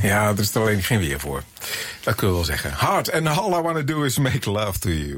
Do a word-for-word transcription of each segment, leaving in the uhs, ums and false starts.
Ja, er is er alleen geen weer voor. Dat kunnen we wel zeggen. Hard, and all I wanna do is make love to you.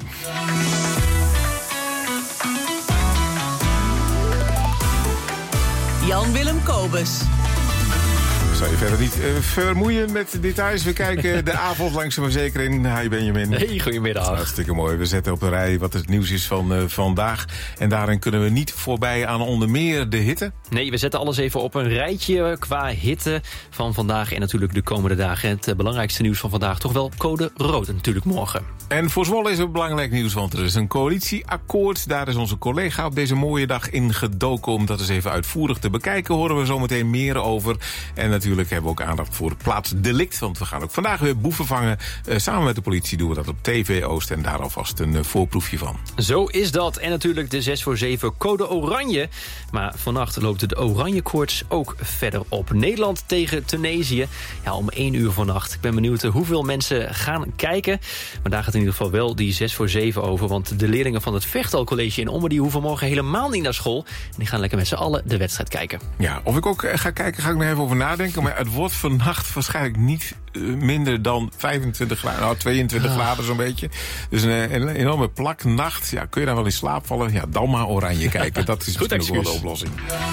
Jan-Willem Kobus. Ik zal je verder niet uh, vermoeien met details. We kijken de avond langs de verzekering. Hi Benjamin. Hey, goedemiddag. Hartstikke mooi. We zetten op een rij wat het nieuws is van uh, vandaag. En daarin kunnen we niet voorbij aan onder meer de hitte. Nee, we zetten alles even op een rijtje qua hitte van vandaag en natuurlijk de komende dagen. Het uh, belangrijkste nieuws van vandaag toch wel code rood natuurlijk morgen. En voor Zwolle is het belangrijk nieuws, want er is een coalitieakkoord. Daar is onze collega op deze mooie dag in gedoken. Om dat eens even uitvoerig te bekijken, horen we zometeen meer over. En natuurlijk hebben we ook aandacht voor het plaatsdelict. Want we gaan ook vandaag weer boeven vangen. Uh, samen met de politie doen we dat op T V Oost. En daar alvast een uh, voorproefje van. Zo is dat. En natuurlijk de zes voor zeven code oranje. Maar vannacht loopt de oranje koorts ook verder op. Nederland tegen Tunesië. Ja, om één uur vannacht. Ik ben benieuwd hoeveel mensen gaan kijken. Maar daar gaat in ieder geval wel die zes voor zeven over. Want de leerlingen van het Vechtal College in Ommen die hoeven morgen helemaal niet naar school. En die gaan lekker met z'n allen de wedstrijd kijken. Ja, of ik ook ga kijken, ga ik nog even over nadenken. Maar het wordt vannacht waarschijnlijk niet uh, minder dan vijfentwintig graden. Nou, tweeëntwintig oh. graden zo'n beetje. Dus een, een enorme plaknacht. Ja, kun je daar wel in slaap vallen? Ja, dan maar oranje kijken. Dat is misschien ook wel de oplossing.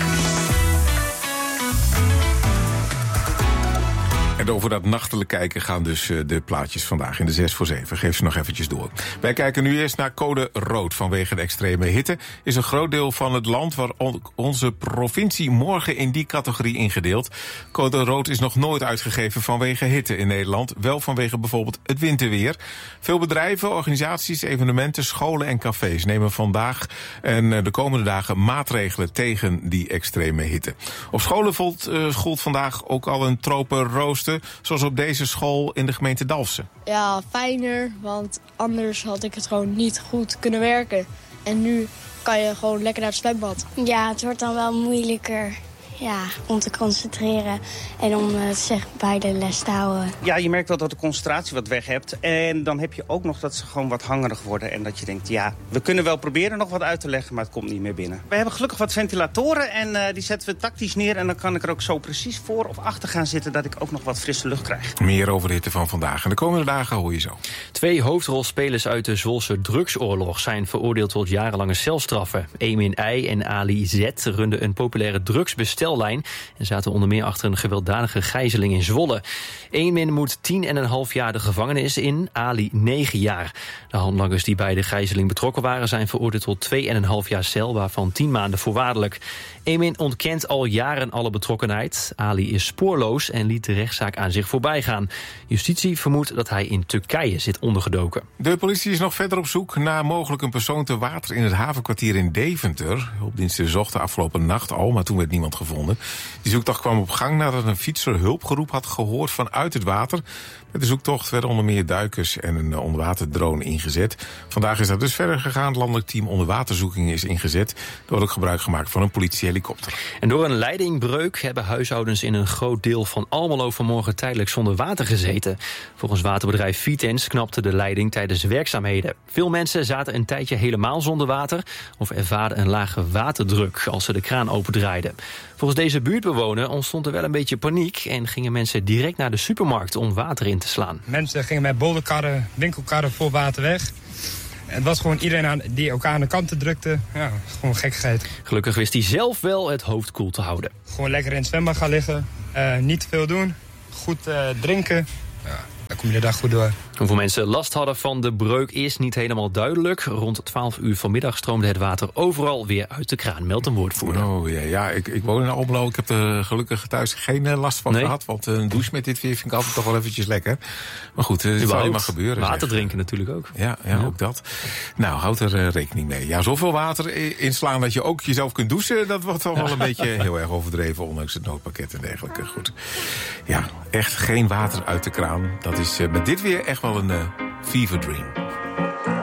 En over dat nachtelijk kijken gaan dus de plaatjes vandaag in de zes voor zeven. Geef ze nog eventjes door. Wij kijken nu eerst naar code rood. Vanwege de extreme hitte is een groot deel van het land waar onze provincie morgen in die categorie ingedeeld. Code rood is nog nooit uitgegeven vanwege hitte in Nederland. Wel vanwege bijvoorbeeld het winterweer. Veel bedrijven, organisaties, evenementen, scholen en cafés nemen vandaag en de komende dagen maatregelen tegen die extreme hitte. Op scholen voelt, uh, schoelt vandaag ook al een tropenrooster. Zoals op deze school in de gemeente Dalfsen. Ja, fijner, want anders had ik het gewoon niet goed kunnen werken. En nu kan je gewoon lekker naar het zwembad. Ja, het wordt dan wel moeilijker ja, om te concentreren en om uh, zich bij de les te houden. Ja, je merkt wel dat de concentratie wat weg hebt. En dan heb je ook nog dat ze gewoon wat hangerig worden. En dat je denkt, ja, we kunnen wel proberen nog wat uit te leggen, maar het komt niet meer binnen. We hebben gelukkig wat ventilatoren en uh, die zetten we tactisch neer. En dan kan ik er ook zo precies voor of achter gaan zitten dat ik ook nog wat frisse lucht krijg. Meer over de hitte van vandaag. En de komende dagen hoor je zo. Twee hoofdrolspelers uit de Zwolse drugsoorlog zijn veroordeeld tot jarenlange celstraffen. Emin I en Ali Z runden een populaire drugsbestelling en zaten onder meer achter een gewelddadige gijzeling in Zwolle. Emin moet tien en een half jaar de gevangenis in, Ali negen jaar. De handlangers die bij de gijzeling betrokken waren zijn veroordeeld tot twee en een half jaar cel, waarvan tien maanden voorwaardelijk. Emin ontkent al jaren alle betrokkenheid. Ali is spoorloos en liet de rechtszaak aan zich voorbij gaan. Justitie vermoedt dat hij in Turkije zit ondergedoken. De politie is nog verder op zoek naar mogelijk een persoon te water in het havenkwartier in Deventer. Hulpdiensten zochten afgelopen nacht al, maar toen werd niemand gevonden. Die zoektocht kwam op gang nadat een fietser hulpgeroep had gehoord vanuit het water. Met de zoektocht werden onder meer duikers en een onderwaterdrone ingezet. Vandaag is dat dus verder gegaan. Het landelijk team onderwaterzoekingen is ingezet. Er wordt ook gebruik gemaakt van een politiehelikopter. En door een leidingbreuk hebben huishoudens in een groot deel van Almelo vanmorgen tijdelijk zonder water gezeten. Volgens waterbedrijf Vitens knapte de leiding tijdens werkzaamheden. Veel mensen zaten een tijdje helemaal zonder water of ervaarden een lage waterdruk als ze de kraan opendraaiden. Volgens deze buurtbewoner ontstond er wel een beetje paniek en gingen mensen direct naar de supermarkt om water in te slaan. Mensen gingen met bollenkarren, winkelkarren vol water weg. Het was gewoon iedereen aan, die elkaar aan de kanten drukte. Ja, gewoon gekkigheid. Gelukkig wist hij zelf wel het hoofd koel te houden. Gewoon lekker in het zwembad gaan liggen, uh, niet te veel doen, goed uh, drinken. Ja, dan kom je de dag goed door. Hoeveel mensen last hadden van de breuk is niet helemaal duidelijk. Rond twaalf uur vanmiddag stroomde het water overal weer uit de kraan, meldt een woordvoerder. Oh ja, ja ik, ik woon in Almelo. Ik heb er gelukkig thuis geen uh, last van nee? gehad. Want een douche met dit weer vind ik altijd toch wel eventjes lekker. Maar goed, het zal je maar gebeuren. Water zeg. drinken natuurlijk ook. Ja, ja, ja, ook dat. Nou, houd er uh, rekening mee. Ja, zoveel water inslaan dat je ook jezelf kunt douchen, dat wordt toch wel een beetje heel erg overdreven, ondanks het noodpakket en dergelijke. Goed. Ja, echt geen water uit de kraan. Dat is uh, met dit weer echt wel een uh, fever dream.